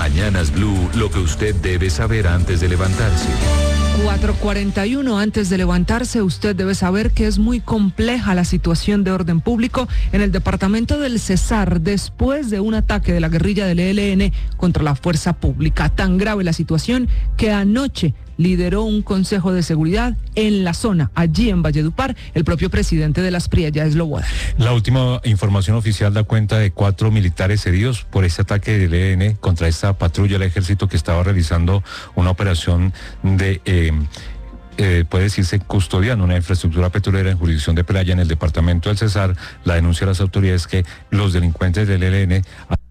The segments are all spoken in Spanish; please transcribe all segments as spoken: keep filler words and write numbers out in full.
Mañanas Blue, lo que usted debe saber antes de levantarse. cuatro cuarenta y uno, antes de levantarse, usted debe saber que es muy compleja la situación de orden público en el departamento del Cesar después de un ataque de la guerrilla del E L N contra la fuerza pública. Tan grave la situación que anoche lideró un consejo de seguridad en la zona, allí en Valledupar, el propio presidente de las Priellas, Esloboda. La última información oficial da cuenta de cuatro militares heridos por este ataque del E L N contra esta patrulla del ejército que estaba realizando una operación de... Eh, Eh, puede decirse custodiando una infraestructura petrolera en jurisdicción de Pelaya en el departamento del Cesar. La denuncia de las autoridades es que los delincuentes del E L N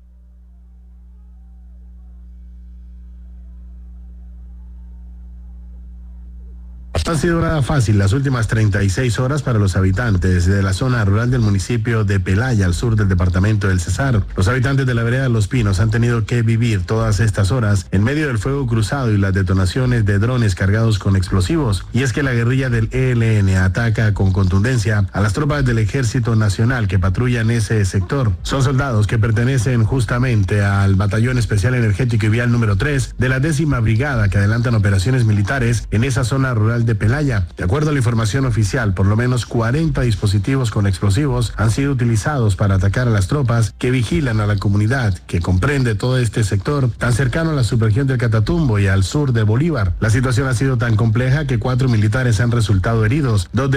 No ha sido nada fácil las últimas treinta y seis horas para los habitantes de la zona rural del municipio de Pelaya, al sur del departamento del Cesar. Los habitantes de la vereda Los Pinos han tenido que vivir todas estas horas en medio del fuego cruzado y las detonaciones de drones cargados con explosivos. Y es que la guerrilla del E L N ataca con contundencia a las tropas del Ejército Nacional que patrullan ese sector. Son soldados que pertenecen justamente al Batallón Especial Energético y Vial número tres de la décima brigada que adelantan operaciones militares en esa zona rural de Pelaya. De acuerdo a la información oficial, por lo menos cuarenta dispositivos con explosivos han sido utilizados para atacar a las tropas que vigilan a la comunidad, que comprende todo este sector tan cercano a la subregión del Catatumbo y al sur de Bolívar. La situación ha sido tan compleja que cuatro militares han resultado heridos, dos de